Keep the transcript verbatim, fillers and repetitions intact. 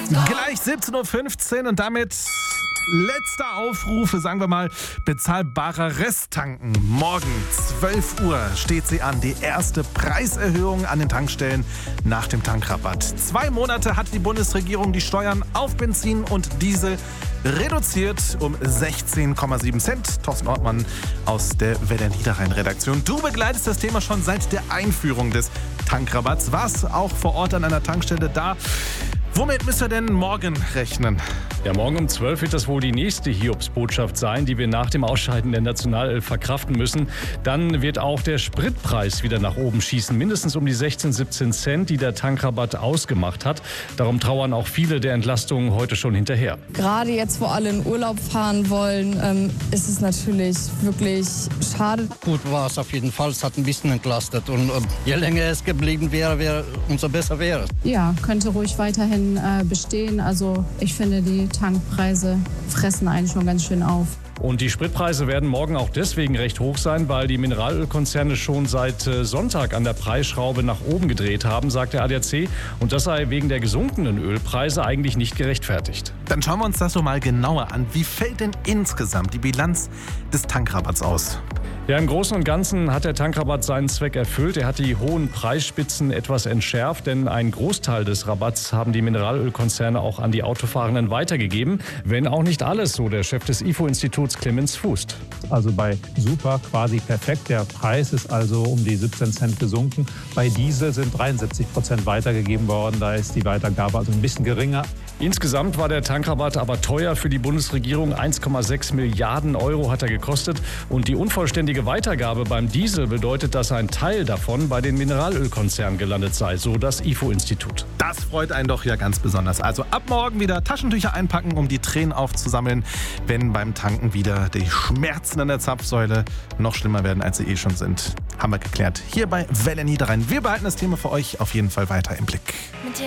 Gleich siebzehn Uhr fünfzehn und damit letzter Aufruf, sagen wir mal, bezahlbarer Resttanken. Morgen zwölf Uhr steht sie an, die erste Preiserhöhung an den Tankstellen nach dem Tankrabatt. Zwei Monate hat die Bundesregierung die Steuern auf Benzin und Diesel reduziert um sechzehn Komma sieben Cent. Thorsten Ortmann aus der Welle Niederrhein-Redaktion. Du begleitest das Thema schon seit der Einführung des Tankrabatts. Warst auch vor Ort an einer Tankstelle da. Womit müssen wir denn morgen rechnen? Ja, morgen um zwölf wird das wohl die nächste Hiobsbotschaft sein, die wir nach dem Ausscheiden der Nationalelf verkraften müssen. Dann wird auch der Spritpreis wieder nach oben schießen, mindestens um die sechzehn, siebzehn Cent, die der Tankrabatt ausgemacht hat. Darum trauern auch viele der Entlastungen heute schon hinterher. Gerade jetzt, wo alle in Urlaub fahren wollen, ähm, ist es natürlich wirklich schade. Gut war es auf jeden Fall, es hat ein bisschen entlastet und äh, je länger es geblieben wäre, wäre umso besser wäre es. Ja, könnte ruhig weiterhin äh, bestehen. Also ich finde, die Tankpreise fressen einen schon ganz schön auf. Und die Spritpreise werden morgen auch deswegen recht hoch sein, weil die Mineralölkonzerne schon seit Sonntag an der Preisschraube nach oben gedreht haben, sagt der A D A C. Und das sei wegen der gesunkenen Ölpreise eigentlich nicht gerechtfertigt. Dann schauen wir uns das so mal genauer an. Wie fällt denn insgesamt die Bilanz des Tankrabatts aus? Ja, im Großen und Ganzen hat der Tankrabatt seinen Zweck erfüllt. Er hat die hohen Preisspitzen etwas entschärft, denn einen Großteil des Rabatts haben die Mineralölkonzerne auch an die Autofahrenden weitergegeben. Wenn auch nicht alles, so der Chef des I F O-Instituts Clemens Fußt. Also bei Super quasi perfekt. Der Preis ist also um die siebzehn Cent gesunken. Bei Diesel sind dreiundsiebzig Prozent weitergegeben worden. Da ist die Weitergabe also ein bisschen geringer. Insgesamt war der Tankrabatt aber teuer für die Bundesregierung. eins Komma sechs Milliarden Euro hat er gekostet. Und die unvollständige Weitergabe beim Diesel bedeutet, dass ein Teil davon bei den Mineralölkonzernen gelandet sei, so das I F O-Institut. Das freut einen doch ja ganz besonders. Also ab morgen wieder Taschentücher einpacken, um die Tränen aufzusammeln, wenn beim Tanken wieder die Schmerzen an der Zapfsäule noch schlimmer werden, als sie eh schon sind. Haben wir geklärt. Hier bei Welle Niederrhein. Wir behalten das Thema für euch auf jeden Fall weiter im Blick.